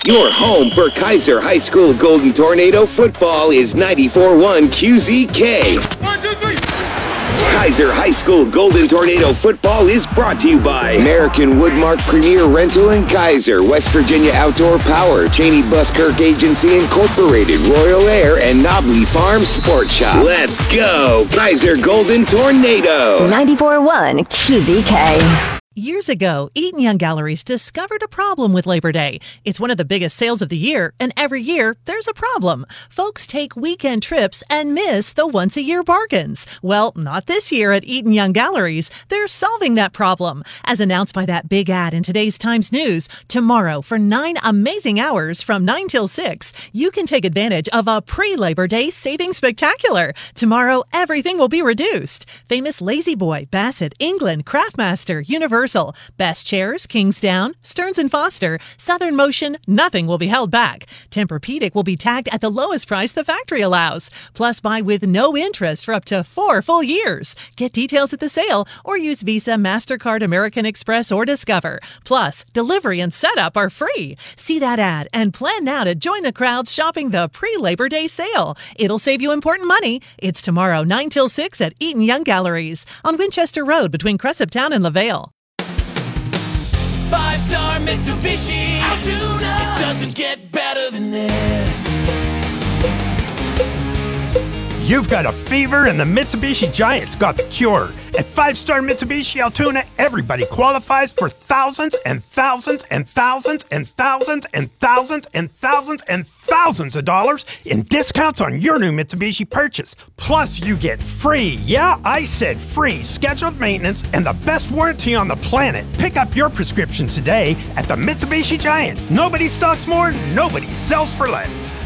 Your home for Kaiser High School Golden Tornado football is 94.1 QZK. 1, 2, 3. Kaiser High School Golden Tornado football is brought to you by American Woodmark Premier Rental in Kaiser, West Virginia Outdoor Power, Cheney Buskirk Agency Incorporated, Royal Air, and Nobley Farm Sport Shop. Let's go, Kaiser Golden Tornado. 94.1 QZK. Years ago, Eaton Young Galleries discovered a problem with Labor Day. It's one of the biggest sales of the year, and every year there's a problem. Folks take weekend trips and miss the once-a-year bargains. Well, not this year at Eaton Young Galleries. They're solving that problem. As announced by that big ad in today's Times News, tomorrow for 9 amazing hours from 9 till 6, you can take advantage of a pre-Labor Day savings spectacular. Tomorrow, everything will be reduced. Famous Lazy Boy, Bassett, England, Craftmaster, Universal, Best Chairs, Kingsdown, Stearns & Foster, Southern Motion, nothing will be held back. Tempur-Pedic will be tagged at the lowest price the factory allows. Plus, buy with no interest for up to 4 full years. Get details at the sale or use Visa, MasterCard, American Express, or Discover. Plus, delivery and setup are free. See that ad and plan now to join the crowds shopping the pre-Labor Day sale. It'll save you important money. It's tomorrow, 9 till 6 at Eaton Young Galleries on Winchester Road between Cresaptown and LaVale. 5-star Mitsubishi Altoona. It doesn't get better than this. You've got a fever and the Mitsubishi Giant's got the cure. At 5-star Mitsubishi Altoona, everybody qualifies for thousands and thousands and thousands and thousands and thousands and thousands and thousands of dollars in discounts on your new Mitsubishi purchase. Plus, you get free, yeah, I said free, scheduled maintenance and the best warranty on the planet. Pick up your prescription today at the Mitsubishi Giant. Nobody stocks more, nobody sells for less.